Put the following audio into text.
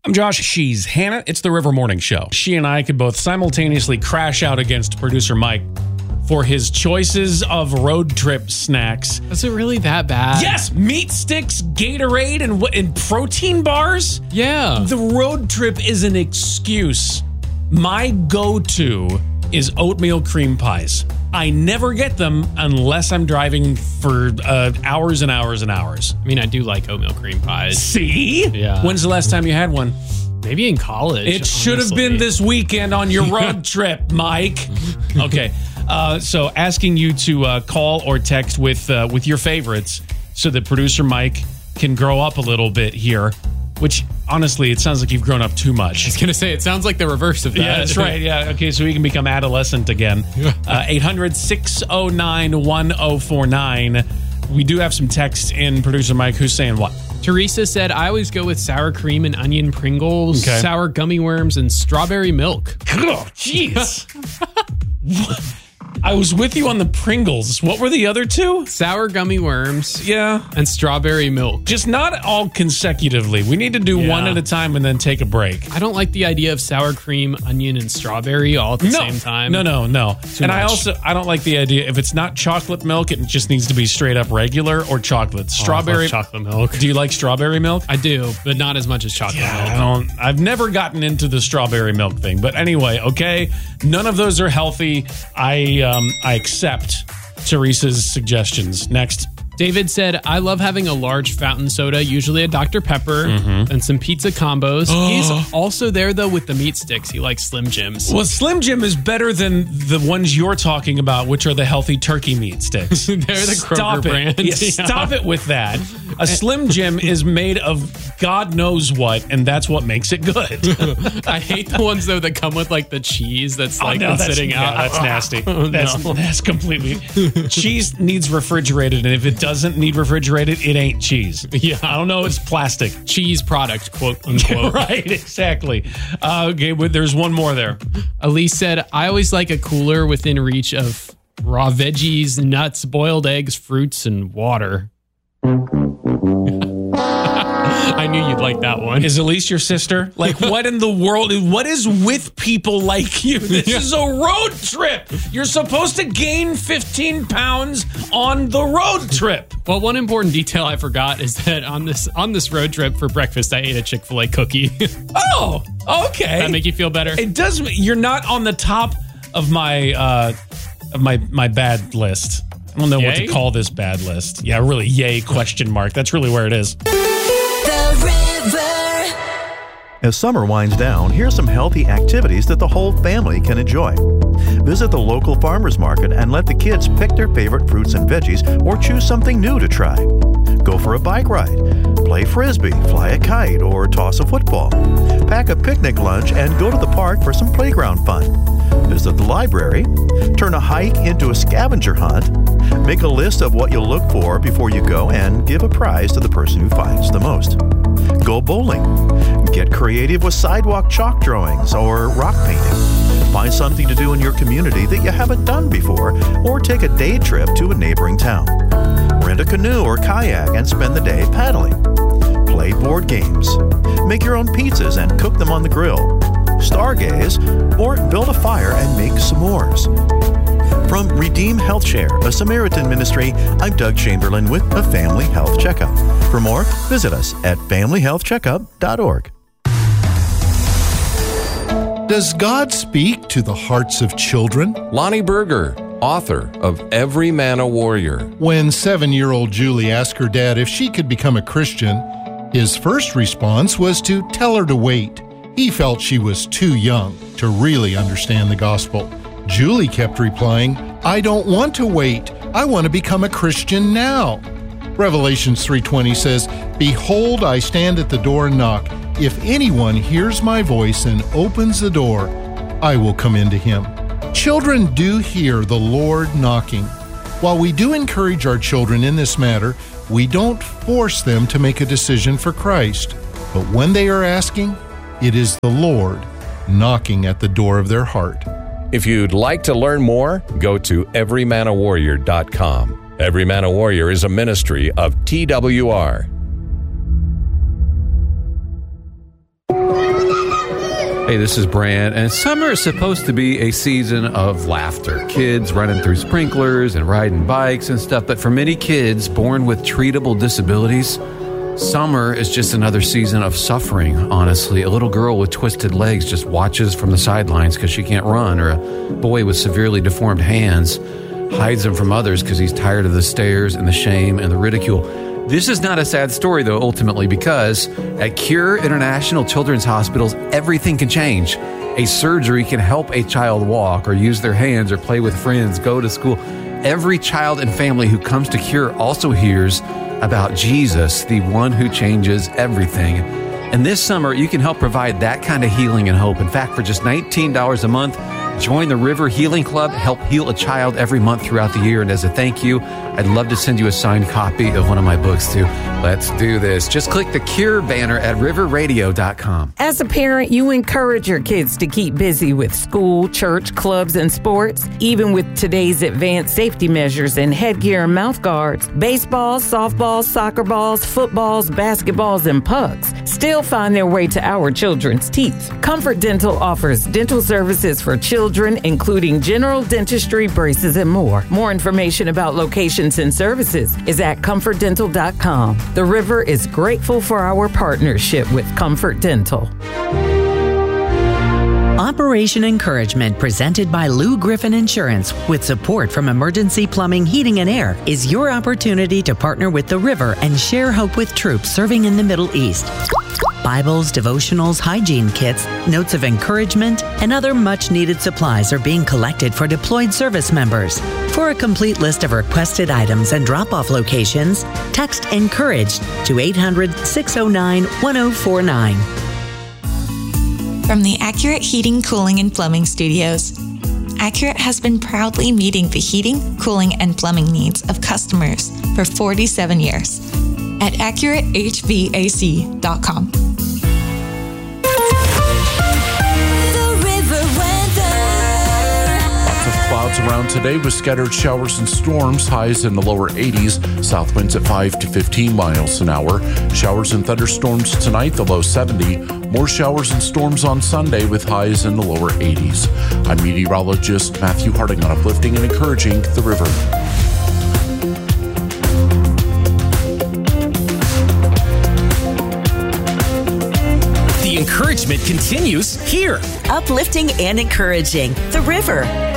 I'm Josh. She's Hannah. It's the River Morning Show. She and I could both simultaneously crash out against producer Mike for his choices of road trip snacks. Is it really that bad? Yes! Meat sticks, Gatorade, and protein bars? Yeah. The road trip is an excuse. My go-to is oatmeal cream pies. I never get them unless I'm driving for hours and hours and hours. I mean, I do like oatmeal cream pies. See? Yeah. When's the last time you had one? Maybe in college. It should have been this weekend on your road trip, Mike. Okay. So asking you to call or text with your favorites so that producer Mike can grow up a little bit here, which honestly, it sounds like you've grown up too much. I was going to say, it sounds like the reverse of that. Yeah, that's right. Yeah. Okay. So we can become adolescent again. 800-609-1049. We do have some text in, producer Mike. Who's saying what? Teresa said, I always go with sour cream and onion Pringles, Okay. sour gummy worms, and strawberry milk. Oh, jeez. I was with you on the Pringles. What were the other two? Sour gummy worms. Yeah. And strawberry milk. Just not all consecutively. We need to do one at a time and then take a break. I don't like the idea of sour cream, onion, and strawberry all at the same time. No. And much. I don't like the idea, if it's not chocolate milk, it just needs to be straight up regular or chocolate. Strawberry. I love chocolate milk. Do you like strawberry milk? I do, but not as much as chocolate milk. I've never gotten into the strawberry milk thing. But anyway, okay. None of those are healthy. I accept Teresa's suggestions. Next. David said, I love having a large fountain soda, usually a Dr. Pepper, and some pizza combos. He's also there, though, with the meat sticks. He likes Slim Jims. Well, Slim Jim is better than the ones you're talking about, which are the healthy turkey meat sticks. They're the Kroger brand. Yeah, stop it with that. A Slim Jim is made of God knows what, and that's what makes it good. I hate the ones, though, that come with, like, the cheese that's, sitting out. That's nasty. That's completely... Cheese needs refrigerated, and if it doesn't need refrigerated, it ain't cheese. Yeah. I don't know. It's plastic. Cheese product, quote unquote. Right, exactly. Okay, but there's one more there. Elise said, I always like a cooler within reach of raw veggies, nuts, boiled eggs, fruits, and water. I knew you'd like that one. Is Elise your sister? Like, what in the world? What is with people like you? This is a road trip. You're supposed to gain 15 pounds on the road trip. Well, one important detail I forgot is that on this road trip for breakfast, I ate a Chick-fil-A cookie. Oh, okay. That make you feel better? It does. You're not on the top of my my bad list. I don't know what to call this bad list. Yeah, really, yay, question mark. That's really where it is. As summer winds down, here's some healthy activities that the whole family can enjoy. Visit the local farmers market and let the kids pick their favorite fruits and veggies or choose something new to try. Go for a bike ride, play frisbee, fly a kite, or toss a football. Pack a picnic lunch and go to the park for some playground fun. Visit the library, turn a hike into a scavenger hunt, make a list of what you'll look for before you go, and give a prize to the person who finds the most. Go bowling. Get creative with sidewalk chalk drawings or rock painting. Find something to do in your community that you haven't done before, or take a day trip to a neighboring town. Rent a canoe or kayak and spend the day paddling. Play board games. Make your own pizzas and cook them on the grill. Stargaze, or build a fire and make s'mores. From Redeem Health Share, a Samaritan ministry, I'm Doug Chamberlain with a Family Health Checkup. For more, visit us at familyhealthcheckup.org. Does God speak to the hearts of children? Lonnie Berger, author of Every Man a Warrior. When 7-year-old Julie asked her dad if she could become a Christian, his first response was to tell her to wait. He felt she was too young to really understand the gospel. Julie kept replying, I don't want to wait. I want to become a Christian now. Revelations 3:20 says, Behold, I stand at the door and knock. If anyone hears my voice and opens the door, I will come into him. Children do hear the Lord knocking. While we do encourage our children in this matter, we don't force them to make a decision for Christ. But when they are asking, it is the Lord knocking at the door of their heart. If you'd like to learn more, go to everymanawarrior.com. Every Man a Warrior is a ministry of TWR. Hey, this is Brand, and summer is supposed to be a season of laughter. Kids running through sprinklers and riding bikes and stuff, but for many kids born with treatable disabilities, summer is just another season of suffering, honestly. A little girl with twisted legs just watches from the sidelines because she can't run, or a boy with severely deformed hands hides them from others because he's tired of the stares and the shame and the ridicule. This is not a sad story, though, ultimately, because at Cure International Children's Hospitals, everything can change. A surgery can help a child walk or use their hands or play with friends, go to school. Every child and family who comes to Cure also hears about Jesus, the one who changes everything. And this summer, you can help provide that kind of healing and hope. In fact, for just $19 a month, join the River Healing Club, help heal a child every month throughout the year. And as a thank you, I'd love to send you a signed copy of one of my books too. Let's do this. Just click the Cure banner at riverradio.com. As a parent, you encourage your kids to keep busy with school, church, clubs, and sports. Even with today's advanced safety measures and headgear and mouth guards, baseballs, softballs, soccer balls, footballs, basketballs, and pucks still find their way to our children's teeth. Comfort Dental offers dental services for children, including general dentistry, braces, and more. More information about locations and services is at comfortdental.com. The River is grateful for our partnership with Comfort Dental. Operation Encouragement, presented by Lou Griffin Insurance, with support from Emergency Plumbing, Heating, and Air, is your opportunity to partner with the River and share hope with troops serving in the Middle East. Bibles, devotionals, hygiene kits, notes of encouragement, and other much-needed supplies are being collected for deployed service members. For a complete list of requested items and drop-off locations, text ENCOURAGED to 800-609-1049. From the Accurate Heating, Cooling, and Plumbing Studios, Accurate has been proudly meeting the heating, cooling, and plumbing needs of customers for 47 years at AccurateHVAC.com. Clouds around today with scattered showers and storms, highs in the lower 80s, south winds at 5 to 15 miles an hour. Showers and thunderstorms tonight, the low 70. More showers and storms on Sunday with highs in the lower 80s. I'm meteorologist Matthew Harding on Uplifting and Encouraging the River. The encouragement continues here. Uplifting and Encouraging the River.